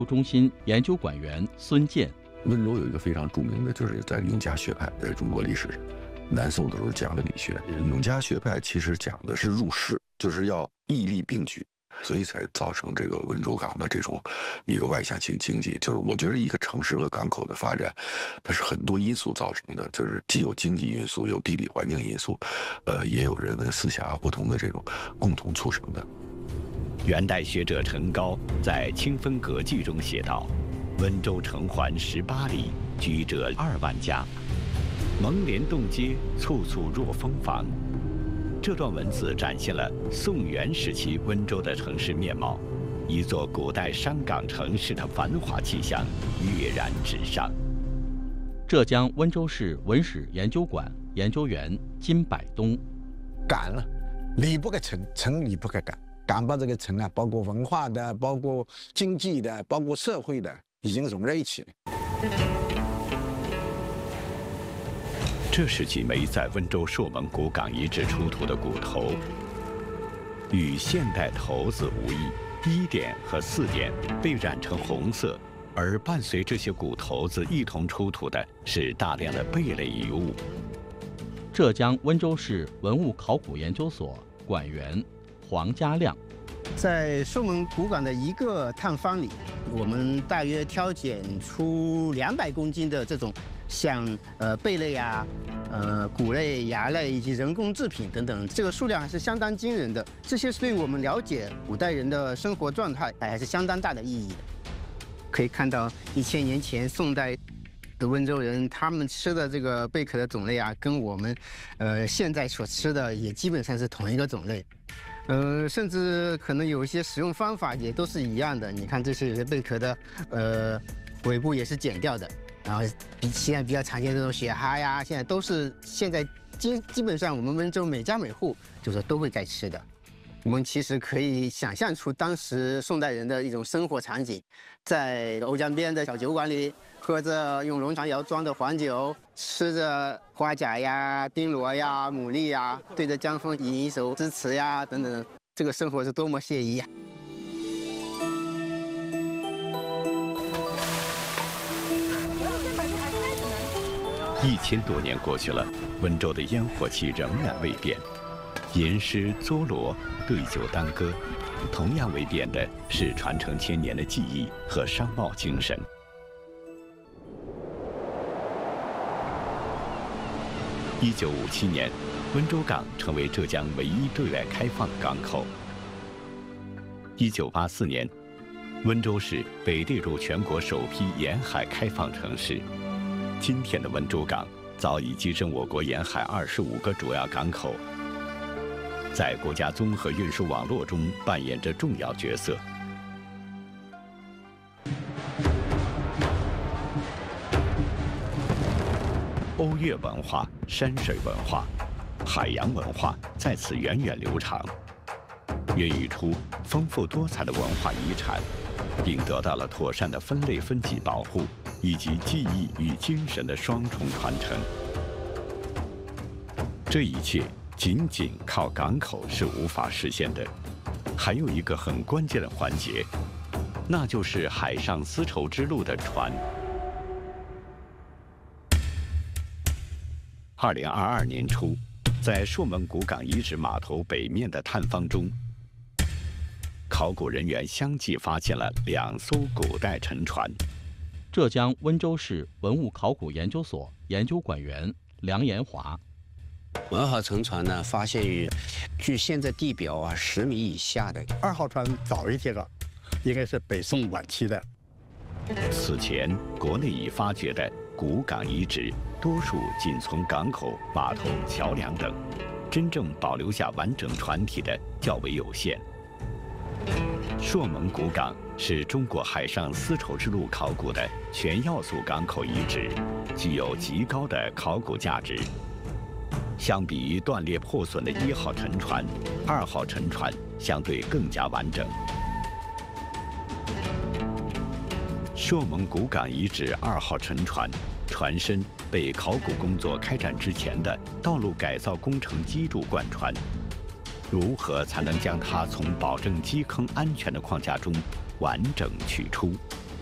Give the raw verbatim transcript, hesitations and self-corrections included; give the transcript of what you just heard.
中心研究馆员孙健。 温州有一个非常著名的，就是在永嘉学派，在中国历史上，南宋的时候讲的理学。永嘉学派其实讲的是入世，就是要义利并举，所以才造成这个温州港的这种一个外向型经济。就是我觉得一个城市和港口的发展，它是很多因素造成的，就是既有经济因素，有地理环境因素，呃，也有人文思想不同的这种共同促成的。 元代学者陈高在《清风阁记》中写道：“温州城环十八里，居者二万家，蒙帘洞街，簇簇若蜂房。”这段文字展现了宋元时期温州的城市面貌，一座古代商港城市的繁华气象跃然纸上。 浙江温州市文史研究馆研究员金百东： 港了，离不开城，城离不开港。港把这个城啊，包括文化的，包括经济的，包括社会的，已经融在一起了。 这是几枚在温州朔门古港遗址出土的骨头，与现代头子无异，一点和四点被染成红色，而伴随这些骨头子一同出土的是大量的贝类遗物。 浙江温州市文物考古研究所馆员黄家亮： 在朔门古港的一个探方里，我们大约挑拣出两百公斤的这种像呃贝类啊、呃骨类、牙类以及人工制品等等，这个数量还是相当惊人的。这些对我们了解古代人的生活状态还是相当大的意义的。可以看到，一千年前宋代的温州人，他们吃的这个贝壳的种类啊，跟我们呃现在所吃的也基本上是同一个种类。呃，甚至可能有一些使用方法也都是一样的。你看，这是有些贝壳的，呃，尾部也是剪掉的。然后，比现在比较常见的这种雪蛤呀，现在都是现在基基本上我们温州每家每户就是都会在吃的。我们其实可以想象出当时宋代人的一种生活场景，在瓯江边的小酒馆里，喝着用龙船窑装的黄酒，吃着花甲呀、丁螺呀、牡蛎呀，对着江风吟一首诗词呀，等等，这个生活是多么惬意呀！ 一千多年过去了，温州的烟火气仍然未变。吟诗作罗，对酒当歌，同样未变的是传承千年的技艺和商贸精神。一九五七年，温州港成为浙江唯一对外开放的港口。一九八四年，温州市被列入全国首批沿海开放城市。今天的温州港早已跻身我国沿海二十五个主要港口，在国家综合运输网络中扮演着重要角色。瓯越文化、山水文化、海洋文化在此源远流长，孕育出丰富多彩的文化遗产，并得到了妥善的分类分级保护以及技艺与精神的双重传承。这一切仅仅靠港口是无法实现的，还有一个很关键的环节，那就是海上丝绸之路的船。二零二二年初，在朔门古港遗址码头北面的探方中，考古人员相继发现了两艘古代沉船。 浙江温州市文物考古研究所研究馆员梁延华： 文号沉船呢，发现于距现在地表啊十米以下的。 二号船早一些了，应该是北宋晚期的。 此前，国内已发掘的古港遗址，多数仅存港口、码头、桥梁等，真正保留下完整船体的较为有限。朔门古港是中国海上丝绸之路考古的全要素港口遗址，具有极高的考古价值。相比于断裂破损的一号沉船，二号沉船相对更加完整。朔门古港遗址二号沉船，船身被考古工作开展之前的道路改造工程基柱贯穿。如何才能将它从保证基坑安全的框架中完整取出？